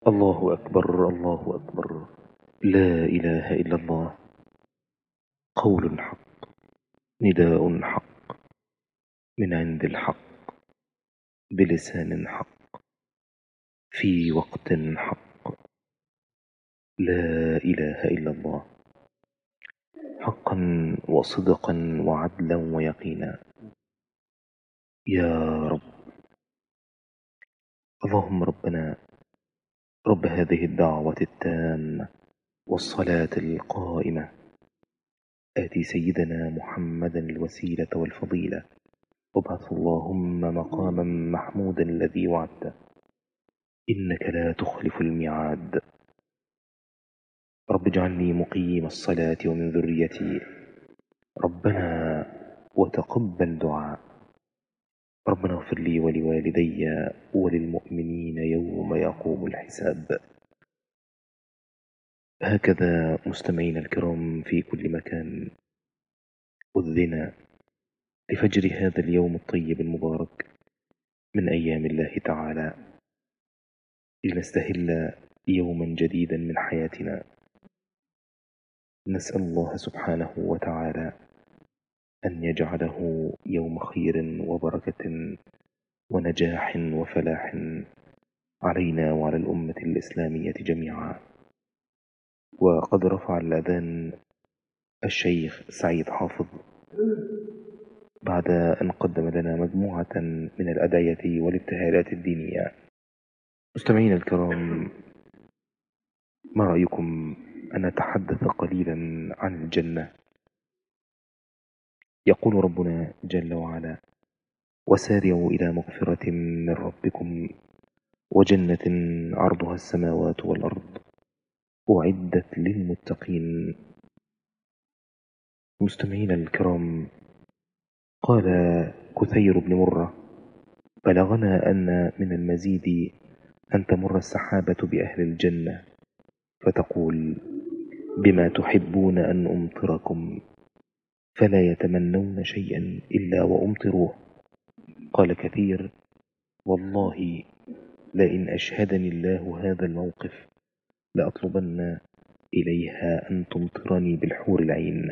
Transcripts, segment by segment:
الله أكبر الله أكبر. لا إله إلا الله. قول حق، نداء حق، من عند الحق، بلسان حق، في وقت حق. لا إله إلا الله. حقا وصدقا وعدلا ويقينا. يا رب. اللهم ربنا رب هذه الدعوة التامة والصلاة القائمة، آتي سيدنا محمدا الوسيلة والفضيلة، وابعث اللهم مقاما محمودا الذي وعدته، إنك لا تخلف الميعاد. رب اجعلني مقيم الصلاة ومن ذريتي، ربنا وتقبل دعاء. ربنا اغفر لي ولوالدي وللمؤمنين يوم يقوم الحساب. هكذا مستمعين الكرام في كل مكان، أذن لفجر هذا اليوم الطيب المبارك من أيام الله تعالى، لنستهل يوما جديدا من حياتنا. نسأل الله سبحانه وتعالى أن يجعله يوم خير وبركة ونجاح وفلاح علينا وعلى الأمة الإسلامية جميعا. وقد رفع الأذان الشيخ سعيد حافظ بعد أن قدم لنا مجموعة من الأدعية والابتهالات الدينية. مستمعين الكرام، ما رأيكم أن نتحدث قليلا عن الجنة؟ يقول ربنا جل وعلا: وسارعوا إلى مغفرة من ربكم وجنة عرضها السماوات والأرض أعدت للمتقين. مستمعين الكرام، قال كثير بن مرة: بلغنا أن من المزيد أن تمر السحابة بأهل الجنة فتقول: بما تحبون أن أمطركم، فلا يتمنون شيئا إلا وأمطروه. قال كثير: والله لئن أشهدني الله هذا الموقف لأطلبن إليها أن تمطرني بالحور العين.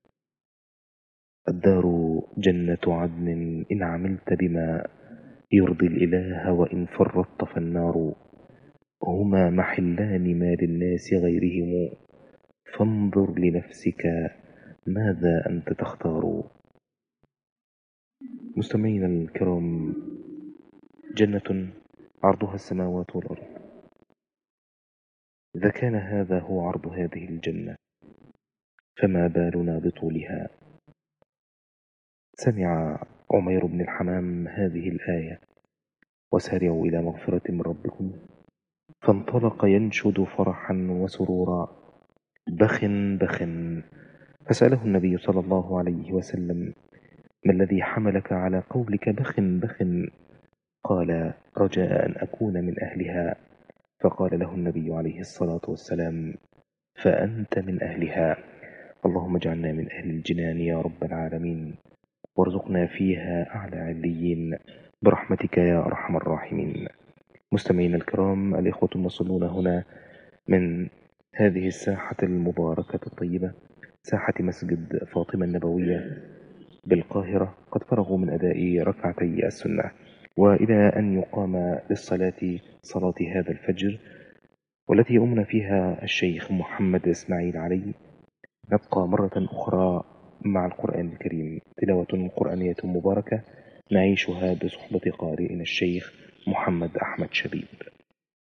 الدار جنة عدن إن عملت بما يرضي الإله، وإن فرطت فالنار. هما محلان ما للناس غيرهم، فانظر لنفسك ماذا أنت تختار. مستمعين الكرام، جنة عرضها السماوات والأرض، إذا كان هذا هو عرض هذه الجنة فما بالنا بطولها؟ سمع عمير بن الحمام هذه الآية: وسارعوا إلى مغفرة من ربكم، فانطلق ينشد فرحا وسرورا: بخ بخ. فسأله النبي صلى الله عليه وسلم: ما الذي حملك على قولك بخ بخ؟ قال: رجاء أن أكون من أهلها. فقال له النبي عليه الصلاة والسلام: فأنت من أهلها. اللهم اجعلنا من أهل الجنان يا رب العالمين، وارزقنا فيها أعلى عليين برحمتك يا أرحم الراحمين. مستمعين الكرام، الإخوة المصلون هنا من هذه الساحة المباركة الطيبة، ساحة مسجد فاطمة النبوية بالقاهرة، قد فرغوا من أداء ركعتي السنة، وإلى أن يقام للصلاة صلاة هذا الفجر والتي يؤمن فيها الشيخ محمد إسماعيل علي، نبقى مرة أخرى مع القرآن الكريم، تلاوة قرآنية مباركة نعيشها بصحبة قارئنا الشيخ محمد أحمد شبيب.